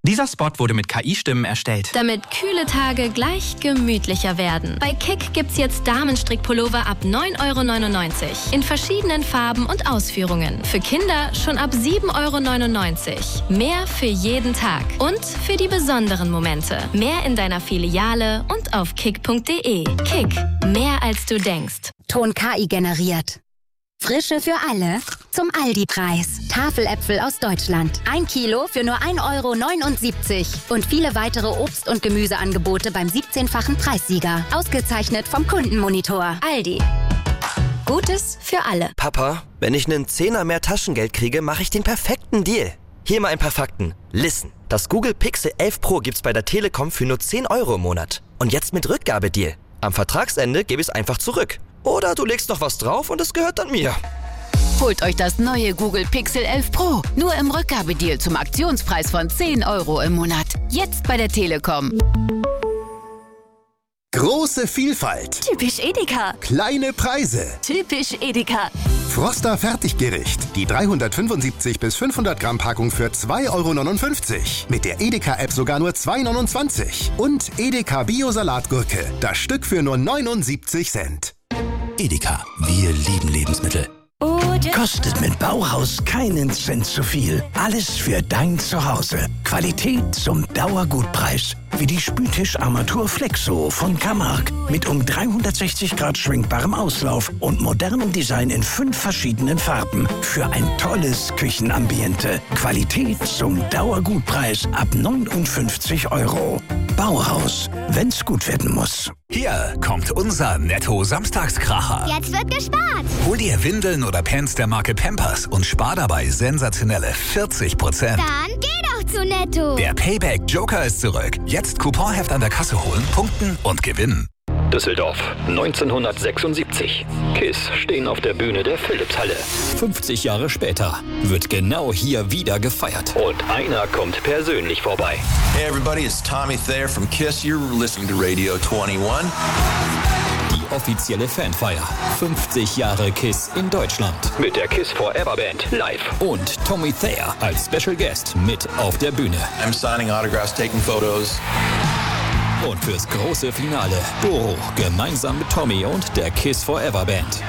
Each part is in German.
Dieser Spot wurde mit KI-Stimmen erstellt. Damit kühle Tage gleich gemütlicher werden. Bei Kick gibt's jetzt Damenstrickpullover ab 9,99 € in verschiedenen Farben und Ausführungen. Für Kinder schon ab 7,99 €. Mehr für jeden Tag und für die besonderen Momente. Mehr in deiner Filiale und auf kick.de. Kick, mehr als du denkst. Ton KI generiert. Frische für alle zum Aldi-Preis. Tafeläpfel aus Deutschland. 1 Kilo für nur 1,79 € und viele weitere Obst- und Gemüseangebote beim 17-fachen Preissieger. Ausgezeichnet vom Kundenmonitor. Aldi. Gutes für alle. Papa, wenn ich einen Zehner mehr Taschengeld kriege, mache ich den perfekten Deal. Hier mal ein paar Fakten. Listen. Das Google Pixel 11 Pro gibt's bei der Telekom für nur 10 € im Monat. Und jetzt mit Rückgabedeal. Am Vertragsende gebe ich es einfach zurück. Oder du legst noch was drauf und es gehört dann mir. Holt euch das neue Google Pixel 11 Pro. Nur im Rückgabedeal zum Aktionspreis von 10 € im Monat. Jetzt bei der Telekom. Große Vielfalt. Typisch Edeka. Kleine Preise. Typisch Edeka. Froster Fertiggericht. Die 375 bis 500 Gramm Packung für 2,59 €. Mit der Edeka-App sogar nur 2,29 €. Und Edeka Bio-Salatgurke. Das Stück für nur 79 Cent. Edeka, wir lieben Lebensmittel. Kostet mit Bauhaus keinen Cent zu viel. Alles für dein Zuhause. Qualität zum Dauergutpreis. Wie die Spültisch-Armatur Flexo von Camargue. Mit um 360 Grad schwingbarem Auslauf und modernem Design in 5 verschiedenen Farben. Für ein tolles Küchenambiente. Qualität zum Dauergutpreis ab 59 €. Bauhaus, wenn's gut werden muss. Hier kommt unser Netto-Samstagskracher. Jetzt wird gespart. Hol dir Windeln oder Pants der Marke Pampers und spar dabei sensationelle 40%. Dann geh doch zu Netto. Der Payback Joker ist zurück. Jetzt Couponheft an der Kasse holen, punkten und gewinnen. Düsseldorf, 1976. KISS stehen auf der Bühne der Philipshalle. 50 Jahre später wird genau hier wieder gefeiert. Und einer kommt persönlich vorbei. Hey everybody, it's Tommy Thayer from KISS. You're listening to Radio 21. Die offizielle Fanfeier. 50 Jahre KISS in Deutschland. Mit der KISS Forever Band live. Und Tommy Thayer als Special Guest mit auf der Bühne. I'm signing autographs, taking photos. Und fürs große Finale Doro gemeinsam mit Tommy und der KISS Forever Band.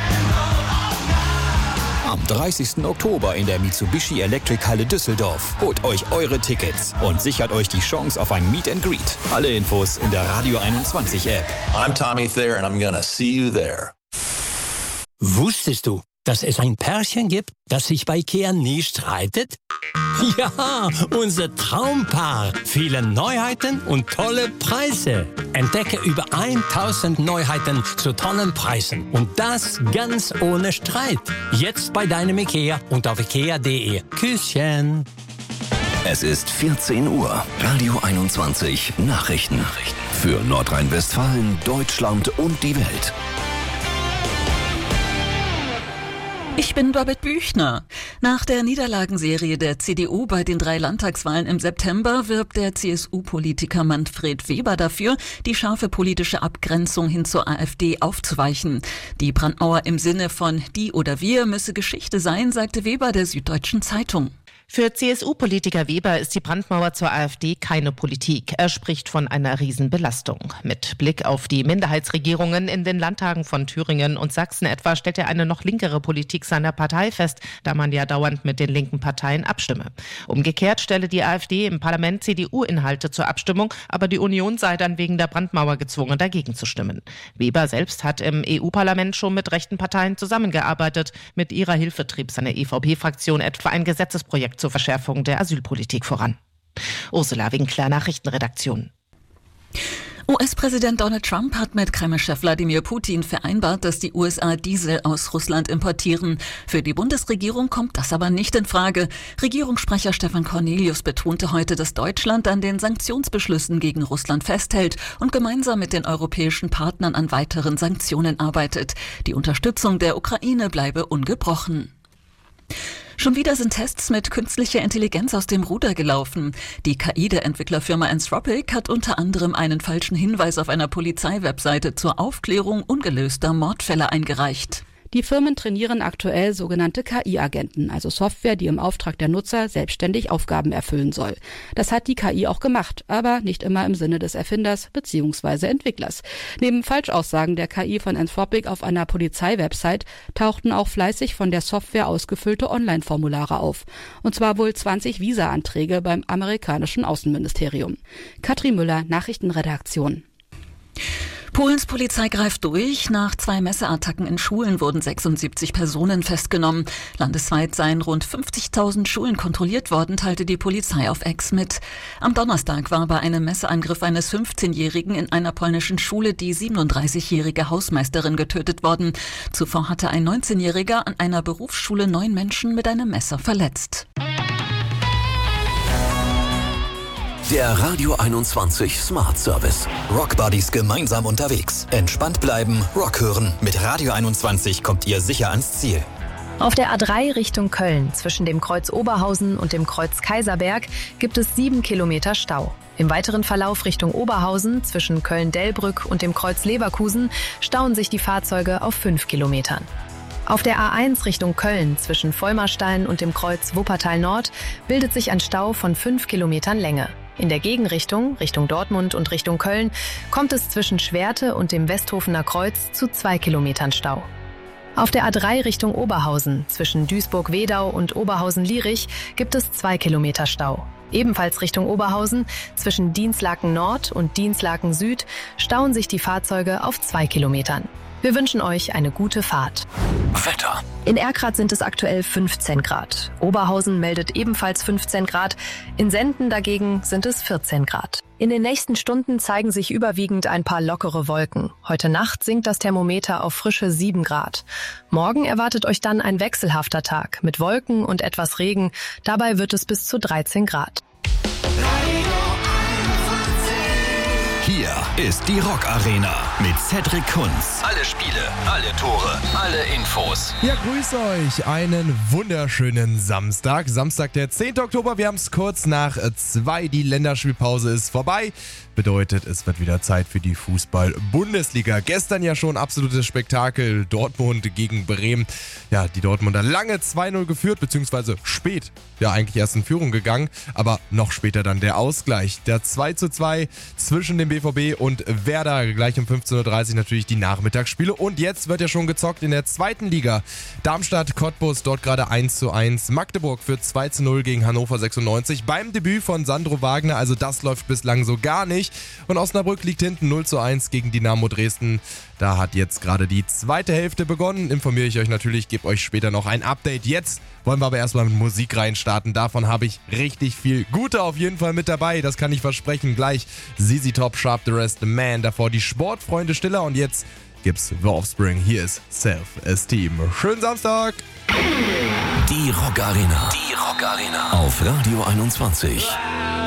Am 30. Oktober in der Mitsubishi Electric Halle Düsseldorf. Holt euch eure Tickets und sichert euch die Chance auf ein Meet and Greet. Alle Infos in der Radio 21 App. I'm Tommy Thayer and I'm gonna see you there. Wusstest du, dass es ein Pärchen gibt, das sich bei IKEA nie streitet? Ja, unser Traumpaar. Viele Neuheiten und tolle Preise. Entdecke über 1000 Neuheiten zu tollen Preisen. Und das ganz ohne Streit. Jetzt bei deinem IKEA und auf ikea.de. Küsschen. Es ist 14 Uhr. Radio 21 Nachrichten. Für Nordrhein-Westfalen, Deutschland und die Welt. Ich bin Babette Büchner. Nach der Niederlagenserie der CDU bei den 3 Landtagswahlen im September wirbt der CSU-Politiker Manfred Weber dafür, die scharfe politische Abgrenzung hin zur AfD aufzuweichen. Die Brandmauer im Sinne von die oder wir müsse Geschichte sein, sagte Weber der Süddeutschen Zeitung. Für CSU-Politiker Weber ist die Brandmauer zur AfD keine Politik. Er spricht von einer Riesenbelastung. Mit Blick auf die Minderheitsregierungen in den Landtagen von Thüringen und Sachsen etwa stellt er eine noch linkere Politik seiner Partei fest, da man ja dauernd mit den linken Parteien abstimme. Umgekehrt stelle die AfD im Parlament CDU-Inhalte zur Abstimmung, aber die Union sei dann wegen der Brandmauer gezwungen, dagegen zu stimmen. Weber selbst hat im EU-Parlament schon mit rechten Parteien zusammengearbeitet. Mit ihrer Hilfe trieb seine EVP-Fraktion etwa ein Gesetzesprojekt zur Verschärfung der Asylpolitik voran. Ursula Winkler, Nachrichtenredaktion. US-Präsident Donald Trump hat mit Kreml-Chef Wladimir Putin vereinbart, dass die USA Diesel aus Russland importieren. Für die Bundesregierung kommt das aber nicht in Frage. Regierungssprecher Stefan Cornelius betonte heute, dass Deutschland an den Sanktionsbeschlüssen gegen Russland festhält und gemeinsam mit den europäischen Partnern an weiteren Sanktionen arbeitet. Die Unterstützung der Ukraine bleibe ungebrochen. Schon wieder sind Tests mit künstlicher Intelligenz aus dem Ruder gelaufen. Die KI der Entwicklerfirma Anthropic hat unter anderem einen falschen Hinweis auf einer Polizeiwebseite zur Aufklärung ungelöster Mordfälle eingereicht. Die Firmen trainieren aktuell sogenannte KI-Agenten, also Software, die im Auftrag der Nutzer selbstständig Aufgaben erfüllen soll. Das hat die KI auch gemacht, aber nicht immer im Sinne des Erfinders bzw. Entwicklers. Neben Falschaussagen der KI von Anthropic auf einer Polizeiwebsite tauchten auch fleißig von der Software ausgefüllte Online-Formulare auf. Und zwar wohl 20 Visa-Anträge beim amerikanischen Außenministerium. Katrin Müller, Nachrichtenredaktion. Polens Polizei greift durch. Nach 2 Messerattacken in Schulen wurden 76 Personen festgenommen. Landesweit seien rund 50.000 Schulen kontrolliert worden, teilte die Polizei auf X mit. Am Donnerstag war bei einem Messerangriff eines 15-Jährigen in einer polnischen Schule die 37-jährige Hausmeisterin getötet worden. Zuvor hatte ein 19-Jähriger an einer Berufsschule 9 Menschen mit einem Messer verletzt. Der Radio 21 Smart Service. Rockbuddies gemeinsam unterwegs. Entspannt bleiben, Rock hören. Mit Radio 21 kommt ihr sicher ans Ziel. Auf der A3 Richtung Köln zwischen dem Kreuz Oberhausen und dem Kreuz Kaiserberg gibt es 7 Kilometer Stau. Im weiteren Verlauf Richtung Oberhausen zwischen Köln-Delbrück und dem Kreuz Leverkusen stauen sich die Fahrzeuge auf 5 Kilometern. Auf der A1 Richtung Köln zwischen Vollmerstein und dem Kreuz Wuppertal Nord bildet sich ein Stau von 5 Kilometern Länge. In der Gegenrichtung, Richtung Dortmund und Richtung Köln, kommt es zwischen Schwerte und dem Westhofener Kreuz zu 2 Kilometern Stau. Auf der A3 Richtung Oberhausen zwischen Duisburg-Wedau und Oberhausen-Lierich gibt es 2 Kilometer Stau. Ebenfalls Richtung Oberhausen zwischen Dinslaken Nord und Dinslaken Süd stauen sich die Fahrzeuge auf 2 Kilometern. Wir wünschen euch eine gute Fahrt. Wetter. In Erkrath sind es aktuell 15 Grad. Oberhausen meldet ebenfalls 15 Grad. In Senden dagegen sind es 14 Grad. In den nächsten Stunden zeigen sich überwiegend ein paar lockere Wolken. Heute Nacht sinkt das Thermometer auf frische 7 Grad. Morgen erwartet euch dann ein wechselhafter Tag mit Wolken und etwas Regen. Dabei wird es bis zu 13 Grad. Hier ist die Rock Arena mit Cedric Kunz. Alle Spiele, alle Tore, alle Infos. Ja, grüß euch. Einen wunderschönen Samstag. Samstag, der 10. Oktober. Wir haben es kurz nach 2. Die Länderspielpause ist vorbei. Bedeutet, es wird wieder Zeit für die Fußball-Bundesliga. Gestern ja schon absolutes Spektakel. Dortmund gegen Bremen. Ja, die Dortmunder lange 2-0 geführt, beziehungsweise spät. Ja, eigentlich erst in Führung gegangen. Aber noch später dann der Ausgleich. Der 2:2 zwischen dem BVB und Werder. Gleich um 15:30 Uhr natürlich die Nachmittagsspiele. Und jetzt wird ja schon gezockt in der 2. Liga. Darmstadt, Cottbus, dort gerade 1:1. Magdeburg führt 2:0 gegen Hannover 96. Beim Debüt von Sandro Wagner. Also das läuft bislang so gar nicht. Und Osnabrück liegt hinten 0:1 gegen Dynamo Dresden. Da hat jetzt gerade die zweite Hälfte begonnen. Informiere ich euch natürlich, gebe euch später noch ein Update. Jetzt wollen wir aber erstmal mit Musik reinstarten. Davon habe ich richtig viel Gute auf jeden Fall mit dabei. Das kann ich versprechen. Gleich ZZ Top, Sharp the Rest, The Man. Davor die Sportfreunde Stiller. Und jetzt gibt's The Offspring. Hier ist Self-Esteem. Schönen Samstag! Die Rock Arena. Die Rock Arena. Auf Radio 21.